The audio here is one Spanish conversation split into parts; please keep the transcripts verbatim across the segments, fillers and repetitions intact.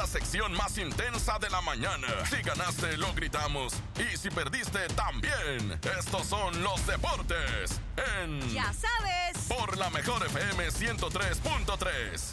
sección más intensa de la mañana. Si ganaste, lo gritamos. Y si perdiste, también. Estos son los deportes en... Ya sabes. Por la mejor F M ciento tres punto tres.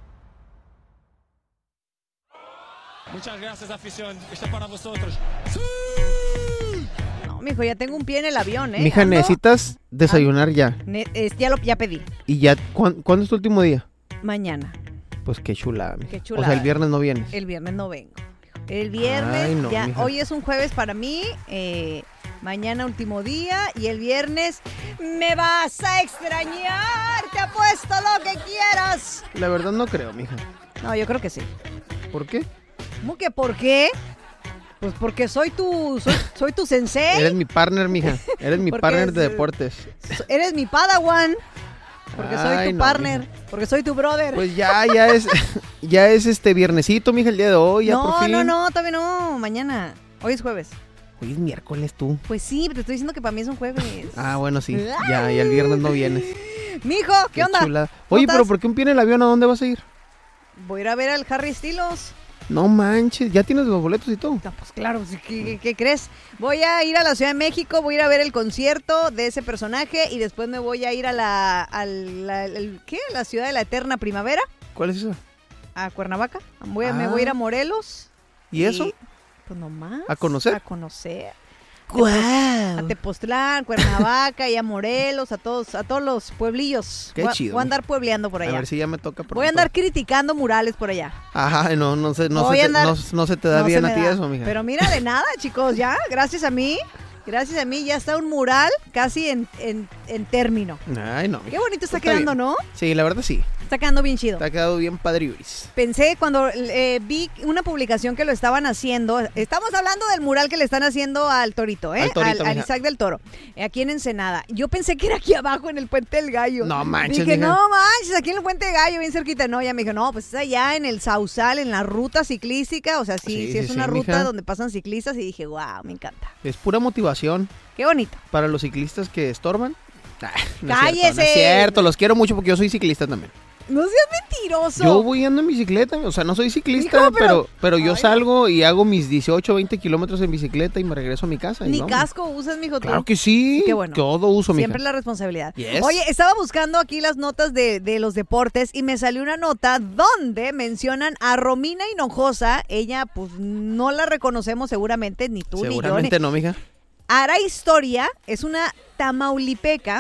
Muchas gracias, afición. Esto es para vosotros. ¡Sí! No, mijo, ya tengo un pie en el avión, ¿eh? Mija, Ando... necesitas desayunar ya. Ne- es, ya, lo, ya pedí. ¿Y ya? ¿cu- ¿Cuándo es tu último día? Mañana. Pues qué chulada. Qué O chulada. sea, el viernes no vienes. El viernes no vengo. El viernes, Ay, no, ya, mija. hoy es un jueves para mí, eh, mañana último día y el viernes me vas a extrañar, te apuesto lo que quieras. La verdad no creo, mija. No, yo creo que sí. ¿Por qué? ¿Cómo que por qué? Pues porque soy tu, soy, soy tu sensei. Eres mi partner, mija. Eres mi Porque partner es- de deportes. Eres mi padawan. Porque soy Ay, tu no, partner. mija. Porque soy tu brother. Pues ya, ya es, ya es este viernesito, mija, el día de hoy, ya no, por fin. no, no, todavía no. Mañana. Hoy es jueves. Hoy es miércoles tú. Pues sí, te estoy diciendo que para mí es un jueves. Ah, bueno, sí. Ya, y el viernes no vienes. Mijo, ¿qué, onda? chulada. Oye, ¿Cómo pero estás? ¿por qué un pie en el avión? ¿A dónde vas a ir? Voy a ir a ver al Harry Styles. No manches, ¿ya tienes los boletos y todo? No, pues claro, ¿qué, qué, qué crees? Voy a ir a la Ciudad de México, voy a ir a ver el concierto de ese personaje y después me voy a ir a la, a la, el- ¿qué? La ciudad de la eterna primavera, ¿Cuál es eso? a Cuernavaca. Voy a- Ah. Me voy a ir a Morelos. ¿Y eso? Pues nomás. ¿A conocer? A conocer. ¡Guau! A Tepoztlán, Cuernavaca y a Morelos, a todos, a todos los pueblillos. Qué voy, a- chido, Voy a andar puebleando por A allá. ver si ya me toca pronto. Voy a andar criticando murales por allá. Ajá, no, no, se, no, Voy se a te, andar- no, no se te da No se bien me a ti da. eso, mija. Pero mira, de nada, chicos, ya, gracias a mí, gracias a mí ya está un mural casi en, en, en término. Ay, no, mija. Qué bonito está, Está quedando, bien. ¿no? Sí, la verdad sí. Está quedando bien chido. Te ha quedado bien padriuris. Pensé cuando eh, vi una publicación que lo estaban haciendo, estamos hablando del mural que le están haciendo al Torito, ¿eh? Al Torito, al, al mija. Isaac del Toro, eh, aquí en Ensenada. Yo pensé que era aquí abajo en el Puente del Gallo. No manches, Dije, mija. no manches, aquí en el Puente del Gallo, bien cerquita. No, ya me dijo, no, pues es allá en el Sausal, en la ruta ciclística. O sea, sí, sí, Sí, sí, es una sí, ruta mija. donde pasan ciclistas. Y dije, wow, me encanta. Es pura motivación Qué bonito. para los ciclistas que estorban. Ah, no es ¡Cállese! cierto, no es cierto, los quiero mucho porque yo soy ciclista también. No seas mentiroso. Yo voy andando en bicicleta, o sea, no soy ciclista, Hijo, pero, pero- pero yo Ay, salgo y hago mis dieciocho, veinte kilómetros en bicicleta y me regreso a mi casa. y Ni no, casco usas, mijo, tú. Claro que sí, Qué bueno. todo uso, mija. Siempre la responsabilidad. Yes. Oye, estaba buscando aquí las notas de, de los deportes y me salió una nota donde mencionan a Romina Hinojosa. Ella, pues, no la reconocemos seguramente, ni tú Seguramente ni yo. no, mija. Ni... Hará historia, es una tamaulipeca,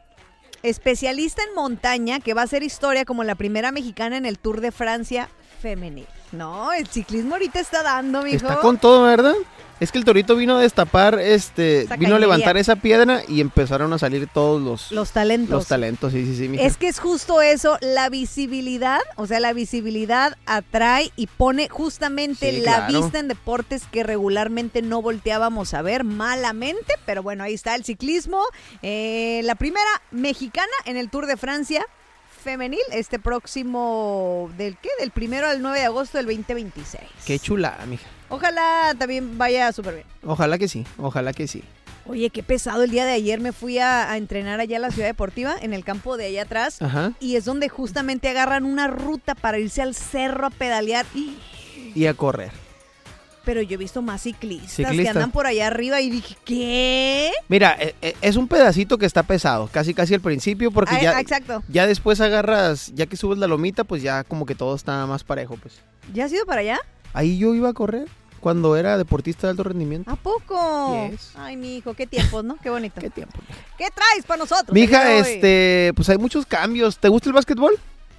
especialista en montaña, que va a hacer historia como la primera mexicana en el Tour de Francia femenil. No, el ciclismo ahorita está dando, mijo. Está con todo, ¿verdad? Es que el Torito vino a destapar, este, Esa vino a cañería. levantar esa piedra y empezaron a salir todos los, Los talentos. los talentos, sí, sí, sí, mija. Es que es justo eso, la visibilidad, o sea, la visibilidad atrae y pone justamente Sí, la claro. vista en deportes que regularmente no volteábamos a ver malamente, pero bueno, ahí está el ciclismo, eh, la primera mexicana en el Tour de Francia femenil, este próximo, ¿del qué? Del primero al nueve de agosto del veinte veintiséis. Qué chulada, mija. Ojalá también vaya súper bien. Ojalá que sí, ojalá que sí. Oye, qué pesado, el día de ayer me fui a, a entrenar allá a la Ciudad Deportiva, en el campo de allá atrás. Ajá. Y es donde justamente agarran una ruta para irse al cerro a pedalear. Y- Y a correr. Pero yo he visto más ciclistas, que Ciclistas. andan por allá arriba y dije, ¿qué? Mira, eh, eh, es un pedacito que está pesado, casi casi al principio, porque Ah, ya, exacto. ya después agarras, ya que subes la lomita, pues ya como que todo está más parejo, pues. ¿Ya has ido para allá? Ahí yo iba a correr cuando era deportista de alto rendimiento. ¿A poco? Yes. Ay, mi hijo, qué tiempos, ¿no? Qué bonito. ¿Qué tiempo? ¿Qué traes para nosotros? Mija, el día de hoy? este, pues hay muchos cambios. ¿Te gusta el básquetbol?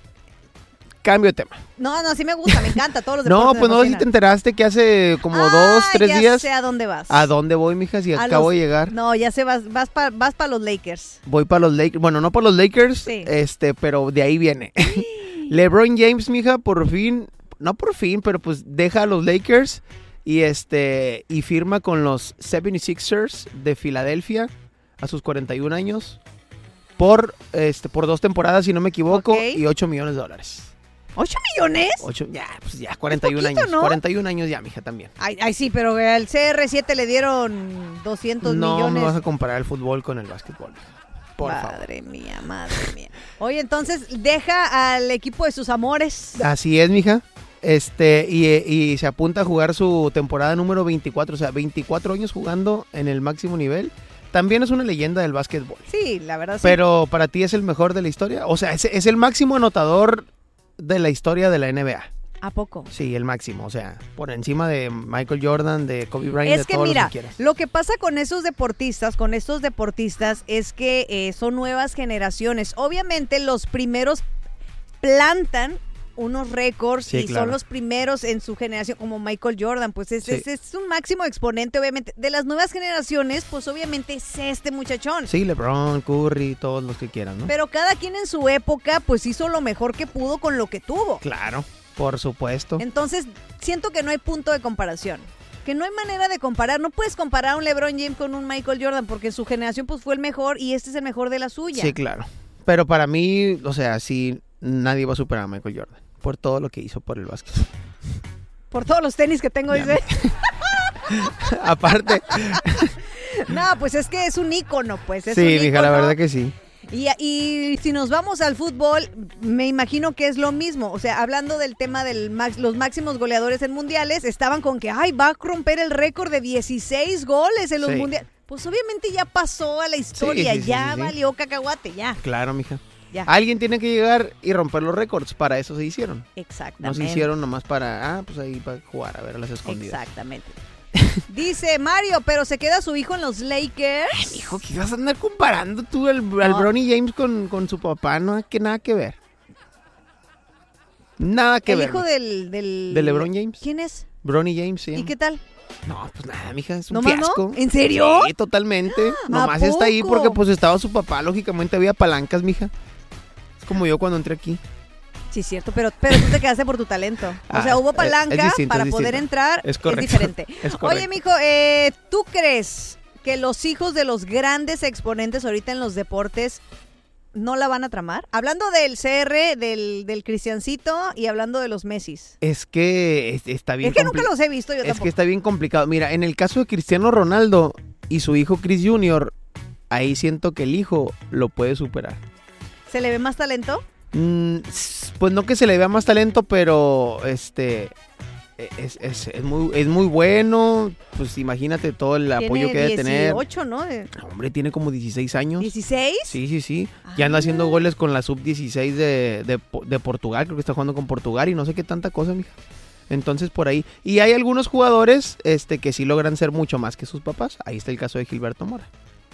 Cambio de tema. No, no, sí me gusta, me encanta, todos los No, deportes pues me no sé si te fascinan. enteraste que hace como Ah, dos, tres ya días. sé a dónde vas. ¿A dónde voy, mija? Si A acabo los- de llegar. No, ya sé, vas, vas para vas pa los Lakers. Voy para los Lakers. Bueno, no para los Lakers, Sí. este, pero de ahí viene. LeBron James, mija, por fin, no por fin, pero pues deja a los Lakers y este y firma con los setenta y seis ers de Filadelfia a sus cuarenta y un años por este por dos temporadas, si no me equivoco, Ok. y ocho millones de dólares. ¿Ocho millones? ocho, ya, pues ya, cuarenta y un poquito, años. ¿no? cuarenta y un años ya, mija, también. Ay, ay, sí, pero al C R siete le dieron doscientos No millones. me vas a comparar el fútbol con el básquetbol. Por favor. Madre mía, madre mía. Oye, entonces deja al equipo de sus amores. Así es, mija. Este, y, y se apunta a jugar su temporada número veinticuatro, o sea, veinticuatro años jugando en el máximo nivel. También es una leyenda del básquetbol. Sí, la verdad sí. Pero para ti es el mejor de la historia. O sea, es, es el máximo anotador de la historia de la N B A. ¿A poco? Sí, el máximo, o sea, por encima de Michael Jordan, de Kobe Bryant, es de que todos mira, los que quieras. Lo que pasa con esos deportistas, con estos deportistas, es que eh, son nuevas generaciones. Obviamente los primeros plantan unos récords sí, y claro. son los primeros en su generación, como Michael Jordan, pues es, sí. es, es un máximo exponente, obviamente. De las nuevas generaciones, pues obviamente es este muchachón. Sí, LeBron, Curry, todos los que quieran, ¿no? Pero cada quien en su época, pues hizo lo mejor que pudo con lo que tuvo. Claro. Por supuesto. Entonces, siento que no hay punto de comparación. Que no hay manera de comparar. No puedes comparar a un LeBron James con un Michael Jordan porque en su generación pues fue el mejor y este es el mejor de la suya. Sí, claro. Pero para mí, o sea, sí, nadie va a superar a Michael Jordan por todo lo que hizo por el básquet. Por todos los tenis que tengo, dice. Aparte. No, pues es que es un ícono, pues. Es sí, un mija, ícono. la verdad que sí. Y, y si nos vamos al fútbol, me imagino que es lo mismo. O sea, hablando del tema de los máximos goleadores en mundiales, estaban con que, ay, va a romper el récord de dieciséis goles en los sí. mundiales. Pues obviamente ya pasó a la historia, sí, sí, ya sí, sí. valió cacahuate, ya. Claro, mija. Ya. Alguien tiene que llegar y romper los récords. Para eso se hicieron. Exactamente. No se hicieron nomás para, ah, pues ahí para jugar, a ver a las escondidas. Exactamente. Dice Mario, pero se queda su hijo en los Lakers. Ay, hijo, ¿qué vas a andar comparando tú al, al No. Bronny James con, con su papá? No, que nada que ver. Nada que El ver. hijo del, del... ¿De LeBron James? ¿Quién es? Bronny James, sí. ¿Y qué tal? No, pues nada, mija, es un ¿Nomás fiasco. no? ¿En serio? Sí, totalmente. ¿A Nomás está ahí poco? porque pues estaba su papá, lógicamente había palancas, mija. Es como yo cuando entré aquí. Sí, cierto, pero, pero tú te quedaste por tu talento. O Ah, sea, hubo es- palanca es distinto, para es poder distinto. entrar. Es correcto, diferente. es correcto. Oye, mijo, eh, ¿tú crees que los hijos de los grandes exponentes ahorita en los deportes no la van a tramar? Hablando del C R, del, del Cristiancito y hablando de los Messis. Es que es- está bien Es que nunca compli- los he visto yo Es tampoco. que está bien complicado. Mira, en el caso de Cristiano Ronaldo y su hijo Chris junior, ahí siento que el hijo lo puede superar. ¿Se le ve más talento? Mm, s- pues no que se le vea más talento, pero este es, es, es muy, es muy bueno. Pues imagínate todo el apoyo que debe tener. dieciocho, ¿no? De- Hombre, tiene como dieciséis años. ¿dieciséis? Sí, sí, sí. Ya anda haciendo Ah. goles con la sub dieciséis de, de, Po- de Portugal. Creo que está jugando con Portugal y no sé qué tanta cosa, mija. Entonces, por ahí. Y hay algunos jugadores este, que sí logran ser mucho más que sus papás. Ahí está el caso de Gilberto Mora.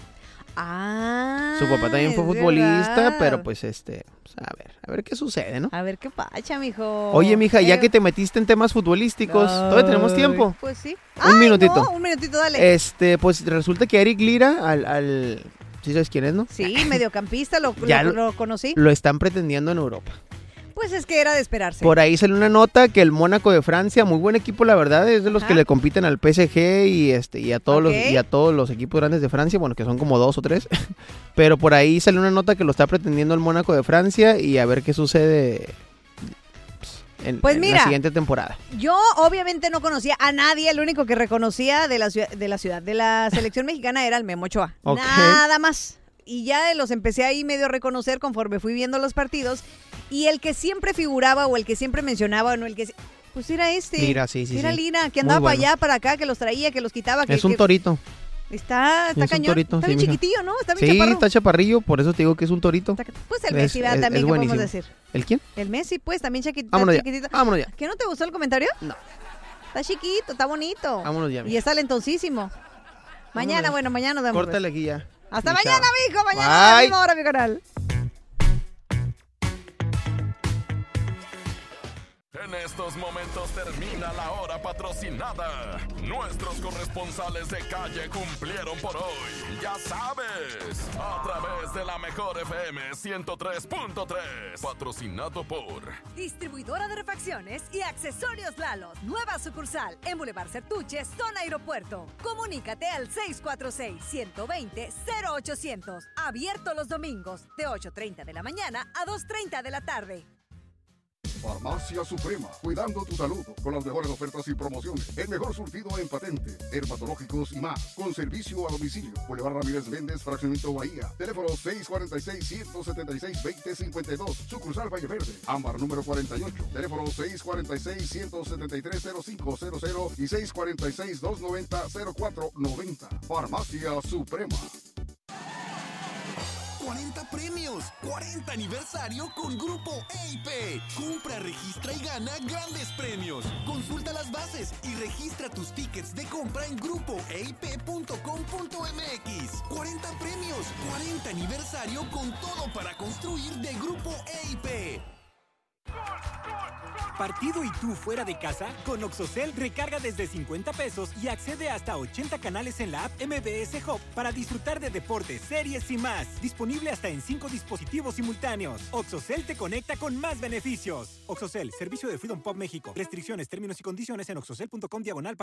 Ah. Su papá también fue es futbolista, verdad. pero pues este, pues, a ver, a ver qué sucede, ¿no? A ver qué pacha, mijo. Oye, mija, ya Eh, que te metiste en temas futbolísticos, ¿todavía tenemos ay, tiempo? Pues sí. Un Ay, minutito. no, un minutito, dale. Este, pues resulta que Eric Lira, al, al ¿sí sabes quién es, no? Sí, mediocampista, lo, Ya lo- lo- lo conocí. Lo están pretendiendo en Europa. Pues es que era de esperarse. Por ahí salió una nota que el Mónaco de Francia, muy buen equipo la verdad, es de los Ajá. que le compiten al P S G y este y a todos Ok. los y a todos los equipos grandes de Francia, bueno, que son como dos o tres. Pero por ahí salió una nota que lo está pretendiendo el Mónaco de Francia y a ver qué sucede pues, en, Pues en mira. la siguiente temporada. Yo obviamente no conocía a nadie, el único que reconocía de la ciudad, de la, ciudad, de la selección mexicana era el Memo Ochoa. Ok. Nada más. Y ya los empecé ahí medio a reconocer conforme fui viendo los partidos. Y el que siempre figuraba o el que siempre mencionaba, no el que... Pues era este. Lira, sí, sí, Era sí. Lira, que Muy andaba bueno. para allá, para acá, que los traía, que los quitaba. Que, Es un que- torito. Está, está Es un cañón. torito, está sí, bien mija. chiquitillo, ¿no? Está bien Sí, chaparro. está chaparrillo, por eso te digo que es un torito. Está- Pues el Es- Messi, ¿verdad? es- También, es ¿qué podemos buenísimo. decir? ¿El quién? El Messi, pues, también chiqui- está Vámonos ya. chiquitito. Vámonos ya. ¿Qué no te gustó el comentario? No. Está chiquito, está bonito. Vámonos ya, Y mija. es talentoncísimo. Mañana, Vámonos. bueno, mañana nos vemos. Córtale aquí ya. Hasta Mi mañana, chava. mijo. Mañana a la Bye. misma hora, mi canal. En estos momentos termina la hora patrocinada. Nuestros corresponsales de calle cumplieron por hoy. Ya sabes, a través de la mejor F M ciento tres punto tres. Patrocinado por Distribuidora de refacciones y accesorios Lalo. Nueva sucursal en Boulevard Certuche, zona aeropuerto. Comunícate al seis cuatro seis, uno dos cero, cero ochocientos. Abierto los domingos de ocho treinta de la mañana a dos treinta de la tarde. Farmacia Suprema, cuidando tu salud con las mejores ofertas y promociones. El mejor surtido en patente, dermatológicos y más. Con servicio a domicilio. Boulevard Ramírez Méndez, Fraccionamiento Bahía. Teléfono seis cuatro seis, uno siete seis, dos cero cinco dos. Sucursal Valle Verde. Ámbar número cuarenta y ocho. Teléfono seis cuatro seis, uno siete tres, cero cinco cero cero y seis cuatro seis, dos nueve cero, cero cuatro nueve cero. Farmacia Suprema. cuarenta premios, cuarenta aniversario con Grupo E I P. Compra, registra y gana grandes premios. Consulta las bases y registra tus tickets de compra en grupo e i p punto com punto m x. cuarenta premios, cuarenta aniversario con todo para construir de Grupo E I P. ¿Partido y tú fuera de casa? Con Oxocel recarga desde cincuenta pesos y accede hasta ochenta canales en la app M B S Hub para disfrutar de deportes, series y más. Disponible hasta en cinco dispositivos simultáneos. Oxocel te conecta con más beneficios. Oxocel, servicio de Freedom Pop México. Restricciones, términos y condiciones en oxocel punto com diagonal